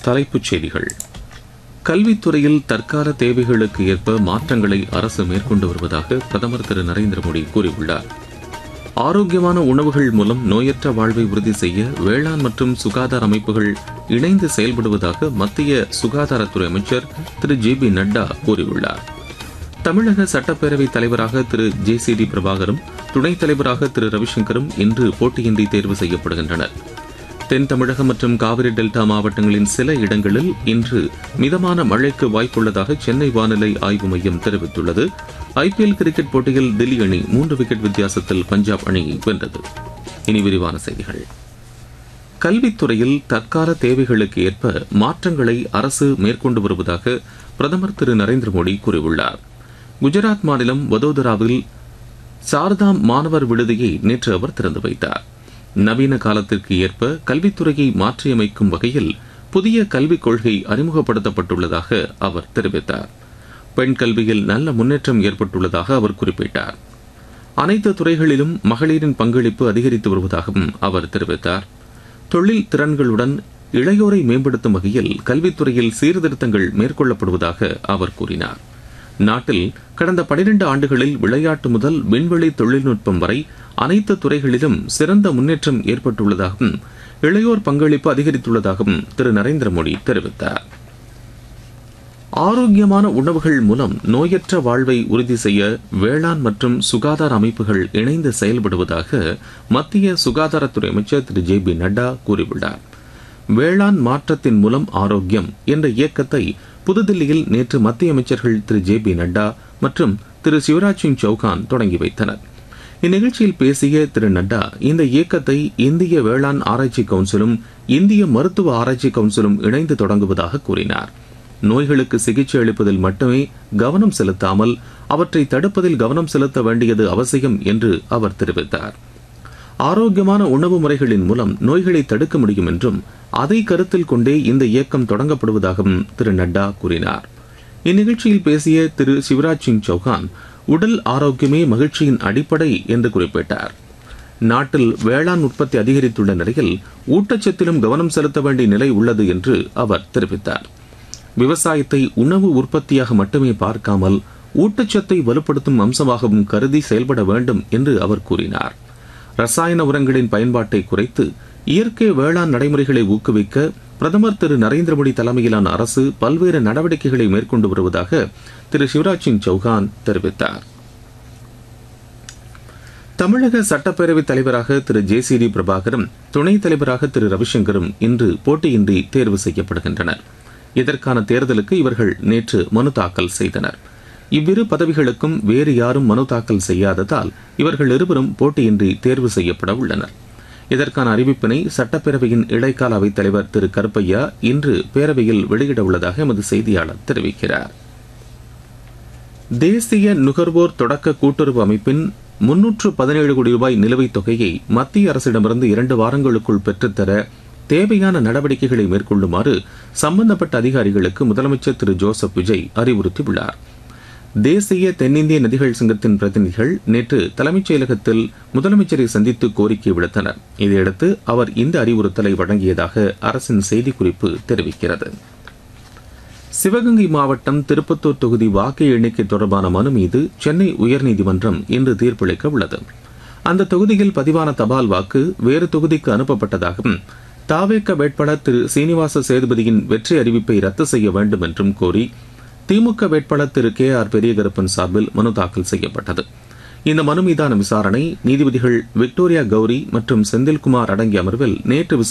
தலைப்புச் செய்திகள். கல்வித்துறையில் தற்கால தேவைகளுக்கு ஏற்ப மாற்றங்களை அரசு மேற்கொண்டு வருவதாக பிரதமர் திரு நரேந்திர மோடி கூறியுள்ளார். ஆரோக்கியமான உணவுகள் மூலம் நோயற்ற வாழ்வை உறுதி செய்ய வேளாண் மற்றும் சுகாதார அமைப்புகள் இணைந்து செயல்படுவதாக மத்திய சுகாதாரத்துறை அமைச்சர் திரு ஜே.பி. நட்டா கூறியுள்ளார். தமிழக சட்டப்பேரவைத் தலைவராக திரு ஜே.சி.டி. பிரபாகரும் துணைத் தலைவராக திரு ரவிசங்கரும் இன்று போட்டியின்றி தேர்வு செய்யப்படுகின்றனர். தென் தமிழகம் மற்றும் காவிரி டெல்டா மாவட்டங்களின் சில இடங்களில் இன்று மிதமான மழைக்கு வாய்ப்புள்ளதாக சென்னை வானிலை ஆய்வு மையம் தெரிவித்துள்ளது. IPL கிரிக்கெட் போட்டியில் தில்லி அணி 3 விக்கெட் வித்தியாசத்தில் பஞ்சாப் அணியை வென்றது. இனி விரிவான செய்திகள். கல்வித்துறையில் தற்கால தேவைகளுக்கு ஏற்ப மாற்றங்களை அரசு மேற்கொண்டு வருவதாக பிரதமர் திரு நரேந்திர மோடி கூறியுள்ளார். குஜராத் மாநிலம் வதோதராவில் சாரதாம் மாணவர் விடுதியை நேற்று அவர் திறந்து வைத்தார். நவீன காலத்திற்கு ஏற்ப கல்வித்துறையை மாற்றியமைக்கும் வகையில் புதிய கல்விக் கொள்கை அறிமுகப்படுத்தப்பட்டுள்ளதாக அவர் தெரிவித்தார். பெண் கல்வியில் நல்ல முன்னேற்றம் ஏற்பட்டுள்ளதாக அவர் குறிப்பிட்டார். அனைத்து துறைகளிலும் மகளிரின் பங்களிப்பு அதிகரித்து வருவதாகவும் அவர் தெரிவித்தார். தொழில் திறன்களுடன் இளையோரை மேம்படுத்தும் வகையில் கல்வித்துறையில் சீர்திருத்தங்கள் மேற்கொள்ளப்படுவதாக அவர் கூறினார். நாட்டில் கடந்த 12 ஆண்டுகளில் விளையாட்டு முதல் விண்வெளி தொழில்நுட்பம் வரை அனைத்து துறைகளிலும் சிறந்த முன்னேற்றம் ஏற்பட்டுள்ளதாகவும் இளையோர் பங்களிப்பு அதிகரித்துள்ளதாகவும் திரு நரேந்திர மோடி தெரிவித்தார். ஆரோக்கியமான உணவுகள் மூலம் நோயற்ற வாழ்வை உறுதி செய்ய வேளாண் மற்றும் சுகாதார அமைப்புகள் இணைந்து செயல்படுவதாக மத்திய சுகாதாரத்துறை அமைச்சர் திரு ஜே.பி. நட்டா கூறியுள்ளார். வேளாண் மாற்றத்தின் மூலம் ஆரோக்கியம் என்ற இயக்கத்தை புதுதில்லியில் நேற்று மத்திய அமைச்சர்கள் திரு ஜே.பி. நட்டா மற்றும் திரு சிவராஜ் சிங் சௌகான் தொடங்கி வைத்தனர். இந்நிகழ்ச்சியில் பேசிய திரு நட்டா இந்த இயக்கத்தை இந்திய வேளாண் ஆராய்ச்சி கவுன்சிலும் இந்திய மருத்துவ ஆராய்ச்சி கவுன்சிலும் இணைந்து தொடங்குவதாக கூறினார். நோய்களுக்கு சிகிச்சை அளிப்பதில் மட்டுமே கவனம் செலுத்தாமல் அவற்றை தடுப்பதில் கவனம் செலுத்த வேண்டியது அவசியம் என்று அவர் தெரிவித்தார். ஆரோக்கியமான உணவு முறைகளின் மூலம் நோய்களை தடுக்க முடியும் என்றும் அதை கருத்தில் கொண்டே இந்த இயக்கம் தொடங்கப்படுவதாகவும் திரு நட்டா கூறினார். இந்நிகழ்ச்சியில் பேசிய திரு சிவராஜ் சிங் சௌகான் உடல் ஆரோக்கியமே மகிழ்ச்சியின் அடிப்படை என்று குறிப்பிட்டார். நாட்டில் வேளாண் உற்பத்தி அதிகரித்துள்ள நிலையில் ஊட்டச்சத்திலும் கவனம் செலுத்த வேண்டிய நிலை உள்ளது என்று அவர் தெரிவித்தார். விவசாயத்தை உணவு உற்பத்தியாக மட்டுமே பார்க்காமல் ஊட்டச்சத்தை வலுப்படுத்தும் அம்சமாகவும் கருதி செயல்பட வேண்டும் என்று அவர் கூறினார். ரசாயன உரங்களின் பயன்பாட்டை குறைத்து இயற்கை வேளாண் நடைமுறைகளை ஊக்குவிக்க பிரதமர் திரு நரேந்திர மோடி தலைமையிலான அரசு பல்வேறு நடவடிக்கைகளை மேற்கொண்டு வருவதாக திரு சிவராஜ் சிங் சௌகான் தெரிவித்தார். தமிழக சட்டப்பேரவைத் தலைவராக திரு ஜே.சி.டி. பிரபாகரும் துணைத் தலைவராக திரு ரவிசங்கரும் இன்று போட்டியின்றி தேர்வு செய்யப்படுகின்றனர். இதற்கான தேர்தலுக்கு இவர்கள் நேற்று மனு தாக்கல் செய்தனர். இவ்விரு பதவிகளுக்கும் வேறு யாரும் மனு தாக்கல் செய்யாததால் இவர்கள் இருவரும் போட்டியின்றி தேர்வு செய்யப்பட உள்ளனர். இதற்கான அறிவிப்பினை சட்டப்பேரவையின் இடைக்கால அவைத் தலைவர் திரு கருப்பையா இன்று பேரவையில் வெளியிட உள்ளதாக எமது செய்தியாளர் தெரிவிக்கிறார். தேசிய நுகர்வோர் தொடக்க கூட்டுறவு அமைப்பின் 317 கோடி ரூபாய் நிலுவைத் தொகையை மத்திய அரசிடமிருந்து 2 வாரங்களுக்குள் பெற்றுத்தர தேவையான நடவடிக்கைகளை மேற்கொள்ளுமாறு சம்பந்தப்பட்ட அதிகாரிகளுக்கு முதலமைச்சர் திரு ஜோசப் விஜய் அறிவுறுத்தியுள்ளார். தேசிய தென்னிந்திய நதிகள் சங்கத்தின் பிரதிநிதிகள் நேற்று தலைமைச் செயலகத்தில் முதலமைச்சரை சந்தித்து கோரிக்கை விடுத்தனர். இதையடுத்து அவர் இந்த அறிவுறுத்தலை வழங்கியதாக அரசின் செய்திக்குறிப்பு தெரிவிக்கிறது. சிவகங்கை மாவட்டம் திருப்பத்தூர் தொகுதி வாக்கு எண்ணிக்கை தொடர்பான மனு மீது சென்னை உயர்நீதிமன்றம் இன்று தீர்ப்பளிக்க உள்ளது. அந்த தொகுதியில் பதிவான தபால் வாக்கு வேறு தொகுதிக்கு அனுப்பப்பட்டதாகவும் தாவேக வேட்பாளர் திரு சீனிவாச சேதுபதியின் வெற்றி அறிவிப்பை ரத்து செய்ய வேண்டும் என்றும் கோரி திமுக வேட்பாளர் திரு K.R. பெரியகருப்பன் சார்பில் மனு தாக்கல் செய்யப்பட்டது. இந்த மனு மீதான விசாரணை நீதிபதிகள் விக்டோரியா கௌரி மற்றும் செந்தில்குமார் அடங்கிய அமர்வில் நேற்று